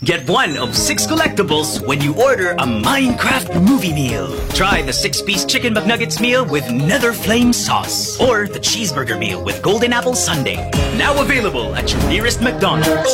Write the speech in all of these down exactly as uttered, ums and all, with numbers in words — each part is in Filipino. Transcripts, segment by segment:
Get one of six collectibles when you order a Minecraft movie meal. Try the six-piece Chicken McNuggets meal with Nether Flame sauce. Or the cheeseburger meal with Golden Apple Sundae. Now available at your nearest McDonald's.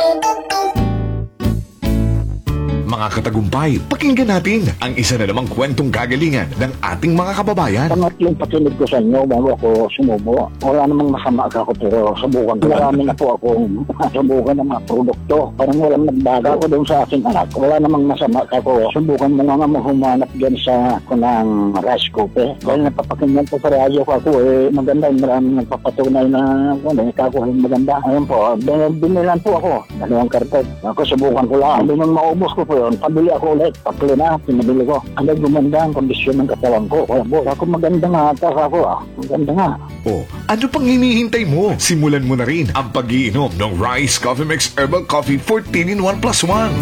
Mga katagumpay, pakinggan natin ang isa na namang kwentong kagalingan ng ating mga kababayan. Pangatlong pakinig ko sa inyo bago ako sumubo. Wala namang masama ako pero subukan ko. Marami na po akong subukan ng mga produkto. Parang walang nagbaga ko doon sa aking anak. Wala namang masama ako. Subukan mo nga nga humanap dyan sa kunang rice cooker. Dahil napapakinggan ko sa radyo ko ako eh maganda. Maraming nagpapatunay na ano, ikakuha yung maganda. Ayun po, binilan po ako. Dalawang kartet. Ako subukan ko lang. Hindi nang maubos ko po yun. Pabili ako ulit. Pakli na, pinabili ko. Ang gumanda ang kondisyon ng katawan ko. Kaya po, ako maganda nga ata ako ah. Maganda nga. Oh, ano pang hinihintay mo? Simulan mo na rin ang pag-iinom ng Rice Coffee Mix Herbal Coffee fourteen in one plus one.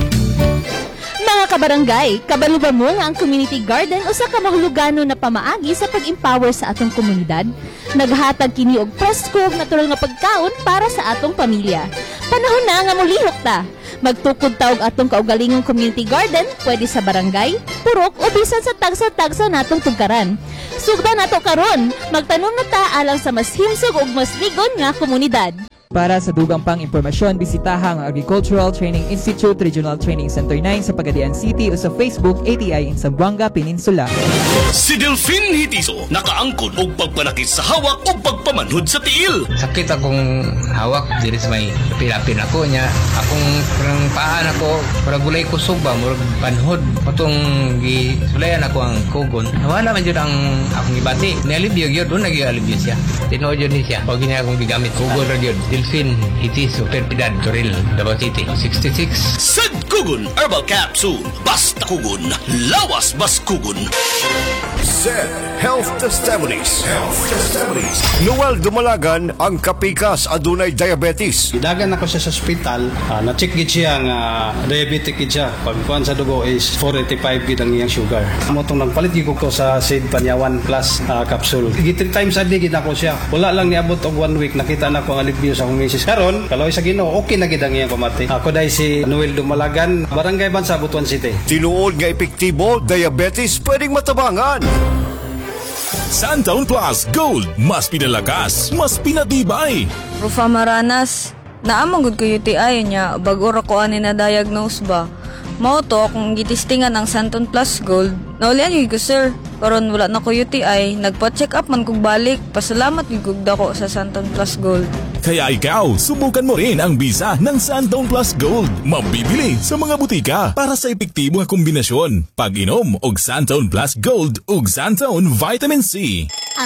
Mga kabarangay, kabalo ba mo nga ang community garden o sa kamahulugano na pamaagi sa pag-empower sa atong komunidad? Naghatag kini og presko ug natural nga pagkaon para sa atong pamilya. Panahon na nga molihok ta. Magtukod ta og atong kaugalingong community garden, pwede sa barangay, purok o bisan sa tagsa-tagsa natong tugkaran. Sugda nato karon, magtanong na ta alang sa mas himsog ug mas ligon nga komunidad. Para sa dugang pang impormasyon, bisitaha ang Agricultural Training Institute Regional Training Center nine sa Pagadian City o sa Facebook A T I in Zamboanga Peninsula. Si Delphine Hitiso nakaangkon og pagpanakit sa hawak o pagpamanhod sa tiil. Sakit akong hawak diri sa may pilapin ako niya. Akong parang paan ako, para gulay kusog ba, murag panhod. Patong gisulayan ako ang kugon. Wala man jud ang akong gibati. Nialibyo gyud, doon nag-alibyo siya. Tinuod yun ni siya. Pag niya akong gigamit kugon ra gyud. Delphine Hitiso, Perpidad, Toril, Davao City, sixty-six. Sad Kugon Herbal Capsule. Basta kugon, lawas bas kugon. Zed Health Testimonies. Health Testimonies. Noel Dumalagan ang kapikas adunay diabetes. Idagan ako siya sa ospital, uh, na-check gid siya nga diabetic gid siya. Pagkuan sa dugo is four eighty-five gid ang iyang sugar. Amo tong nagpalit gid ko sa Sid Panyawan Plus uh, capsule. Gid three times a day gid ako siya. Wala lang niabot og one week nakita na ko ang alibyo sa akong misis. Karon, kaloy sa Ginoo, okay na gid ang iyang pamati. Ako dai si Noel Dumalagan, Barangay Bansa, Butuan City. Tinuod nga epektibo, diabetes pwedeng matabangan. Santaun Plus Gold. Mas pinalakas, mas pinatibay. Rufa Maranas, naamang ko U T I niya, bago ra ko ani na diagnose ba. Mao to akong gitistingan ang Santon Plus Gold. Naulian yun ko sir, karon wala na ko U T I, nagpa-check up man kog balik. Pasalamat yun kog dako sa Santon Plus Gold. Kaya ikaw, subukan mo rin ang bisa ng Santaun Plus Gold. Mabibili sa mga butika para sa epektibo nga kombinasyon. Pag-inom og Santaun Plus Gold ug Santaun Vitamin C.